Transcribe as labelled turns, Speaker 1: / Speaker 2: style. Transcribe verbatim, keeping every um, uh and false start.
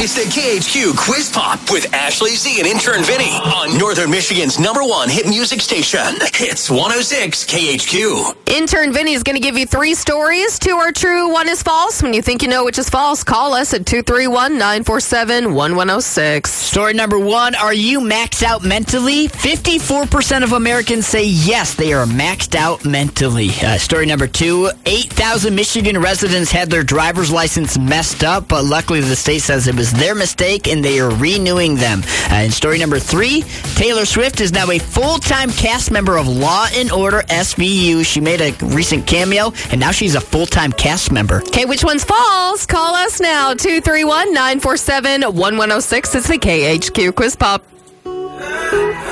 Speaker 1: It's the K H Q Quiz Pop with Ashley Z and intern Vinny on Northern Michigan's number one hit music station. Hits one oh six K H Q.
Speaker 2: Intern Vinny is going to give you three stories. Two are true, one is false. When you think you know which is false, call us at two three one, nine four seven, one one oh six.
Speaker 3: Story number one, are you maxed out mentally? fifty-four percent of Americans say yes, they are maxed out mentally. Uh, story number two, eight thousand Michigan residents had their driver's license messed up, but luckily the state says it was their mistake and they are renewing them. Uh, and story number three, Taylor Swift is now a full-time cast member of Law and Order S V U. She made a recent cameo, and now she's a full-time cast member.
Speaker 2: Okay, which one's false? Call us now, two three one, nine four seven, one one oh six. It's the K H Q Quiz Pop.